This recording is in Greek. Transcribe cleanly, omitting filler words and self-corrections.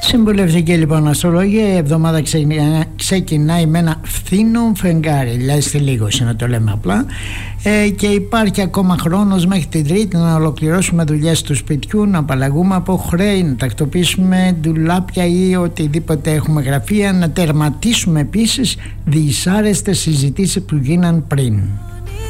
Συμβουλευτική λοιπόν αστρολογία. Η εβδομάδα ξεκινάει με ένα φθήνο φεγγάρι. Λέστε λίγο να το λέμε απλά. Και υπάρχει ακόμα χρόνος μέχρι την Τρίτη να ολοκληρώσουμε δουλειές του σπιτιού, να απαλλαγούμε από χρέη, να τακτοποιήσουμε ντουλάπια ή οτιδήποτε έχουμε γραφεία, να τερματίσουμε επίσης δυσάρεστες συζητήσεις που γίναν πριν.